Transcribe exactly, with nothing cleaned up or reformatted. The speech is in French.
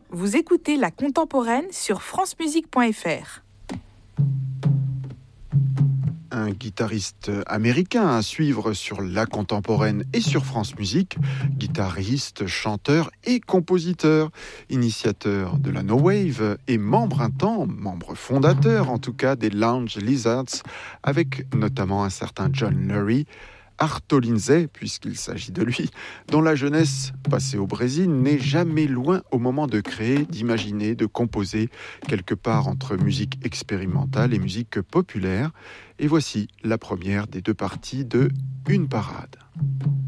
Vous écoutez La Contemporaine sur france musique point f r. Un guitariste américain à suivre sur La Contemporaine et sur France Musique, guitariste, chanteur et compositeur, initiateur de la No Wave et membre un temps, membre fondateur en tout cas des Lounge Lizards, avec notamment un certain John Lurie, Arto Lindsay, puisqu'il s'agit de lui, dont la jeunesse passée au Brésil n'est jamais loin au moment de créer, d'imaginer, de composer, quelque part entre musique expérimentale et musique populaire. Et voici la première des deux parties de Une parade.